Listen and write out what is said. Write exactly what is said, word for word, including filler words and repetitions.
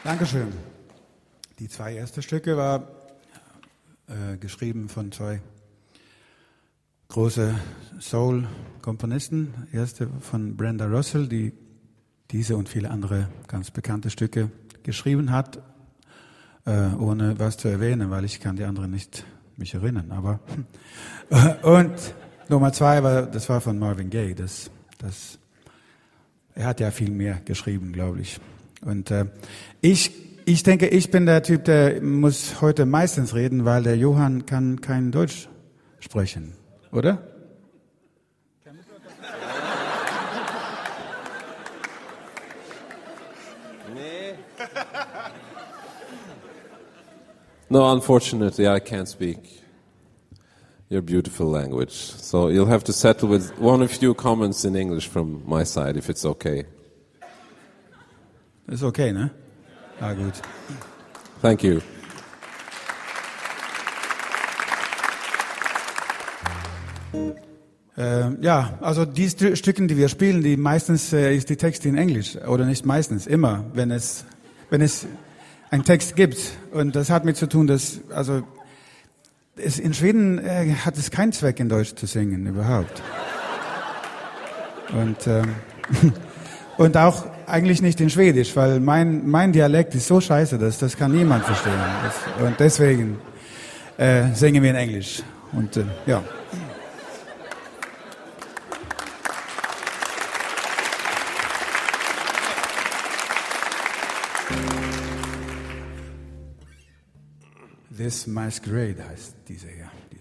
Dankeschön. Die zwei ersten Stücke war äh, geschrieben von zwei große Soul-Komponisten. Erste von Brenda Russell, die diese und viele andere ganz bekannte Stücke geschrieben hat, äh, ohne was zu erwähnen, weil ich kann die anderen nicht mich erinnern. Aber und Nummer zwei war, das war von Marvin Gaye. Das, das, er hat ja viel mehr geschrieben, glaube ich. Und äh, ich, ich denke, ich bin der Typ, der muss heute meistens reden, weil der Johann kann kein Deutsch sprechen, oder? No, unfortunately, I can't speak your beautiful language. So you'll have to settle with one or few comments in English from my side, if it's okay. Ist okay, ne? Ah, gut. Thank you. Äh, ja, also die St- Stücken, die wir spielen, die meistens äh, ist die Texte in Englisch. Oder nicht meistens, immer, wenn es, wenn es einen Text gibt. Und das hat mit zu tun, dass, also, es, in Schweden äh, hat es keinen Zweck, in Deutsch zu singen, überhaupt. Und, ähm, und auch eigentlich nicht in Schwedisch, weil mein, mein Dialekt ist so scheiße, dass das kann niemand verstehen. Das, und deswegen äh, singen wir in Englisch. Und, äh, ja. This Masquerade heißt diese hier.